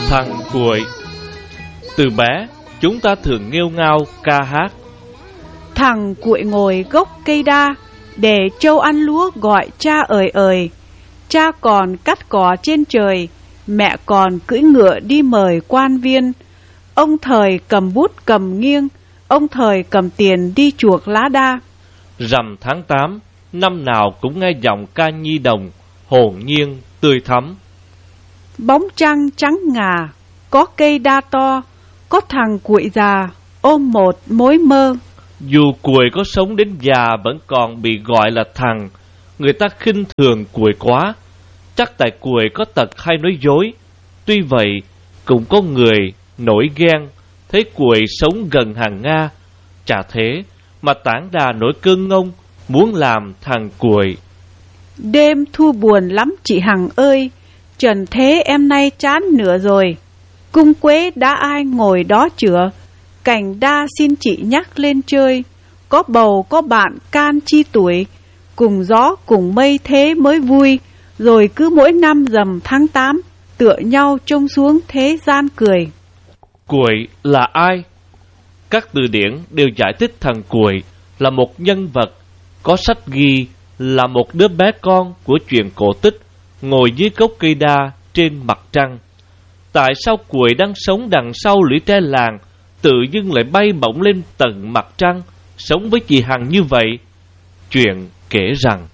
Thằng Cuội. Từ bé, chúng ta thường nghêu ngao ca hát. Thằng Cuội ngồi gốc cây đa, để trâu ăn lúa gọi cha ơi. Cha còn cắt cỏ trên trời, mẹ còn cưỡi ngựa đi mời quan viên. Ông thời cầm bút cầm nghiêng, ông thời cầm tiền đi chuộc lá đa. Rằm tháng 8, năm nào cũng nghe giọng ca nhi đồng, hồn nhiên, tươi thắm. Bóng trăng trắng ngà, có cây đa to, có thằng Cuội già, ôm một mối mơ. Dù Cuội có sống đến già vẫn còn bị gọi là thằng, người ta khinh thường Cuội quá. Chắc tại Cuội có tật hay nói dối. Tuy vậy, cũng có người nổi ghen, thấy Cuội sống gần hàng Nga. Chả thế mà Tản Đà nổi cơn ngông, muốn làm thằng Cuội. Đêm thu buồn lắm chị Hằng ơi, trần thế em nay chán nửa rồi. Cung quế đã ai ngồi đó chữa, cảnh đa xin chị nhắc lên chơi. Có bầu có bạn can chi tuổi, cùng gió cùng mây thế mới vui. Rồi cứ mỗi năm rằm tháng 8, tựa nhau trông xuống thế gian cười. Cuội là ai? Các từ điển đều giải thích thằng Cuội là một nhân vật. Có sách ghi là một đứa bé con của chuyện cổ tích, ngồi dưới gốc cây đa trên mặt trăng. Tại sao Cuội đang sống đằng sau lũy tre làng, tự dưng lại bay bổng lên tận mặt trăng, sống với chị Hằng như vậy? Chuyện kể rằng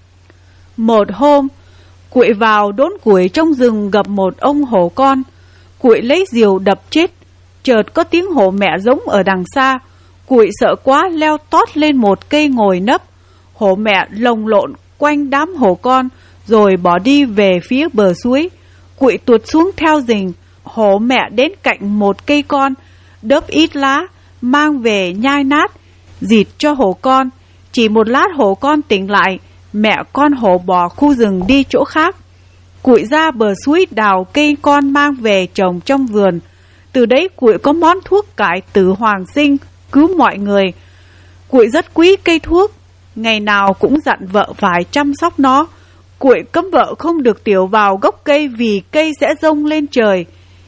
một hôm, Cuội vào đốn củi trong rừng gặp một ông hổ con. Cuội lấy diều đập chết. Chợt có tiếng hổ mẹ giống ở đằng xa. Cuội sợ quá leo tót lên một cây ngồi nấp. Hổ mẹ lồng lộn quanh đám hổ con, rồi bỏ đi về phía bờ suối. Cuội tuột xuống theo rình. Hổ mẹ đến cạnh một cây con, đớp ít lá, mang về nhai nát, dịt cho hổ con. Chỉ một lát hổ con tỉnh lại, mẹ con hổ bỏ khu rừng đi chỗ khác. Cuội ra bờ suối đào cây con mang về trồng trong vườn. Từ đấy Cuội có món thuốc cải tử hoàng sinh, cứu mọi người. Cuội rất quý cây thuốc, ngày nào cũng dặn vợ phải chăm sóc nó. Cuội cấm vợ không được tiểu vào gốc cây vì cây sẽ rông lên trời.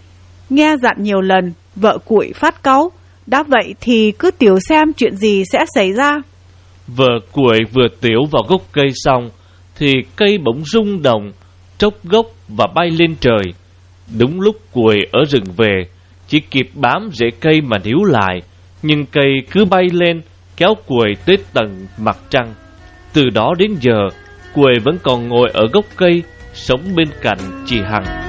Nghe dặn nhiều lần, vợ Cuội phát cáu. Đã vậy thì cứ tiểu xem chuyện gì sẽ xảy ra. Vợ Cuội vừa tiểu vào gốc cây xong thì cây bỗng rung động, tróc gốc và bay lên trời. Đúng lúc Cuội ở rừng về, chỉ kịp bám rễ cây mà níu lại, nhưng cây cứ bay lên, kéo Cuội tới tận mặt trăng. Từ đó đến giờ, Cuội vẫn còn ngồi ở gốc cây, sống bên cạnh chị Hằng.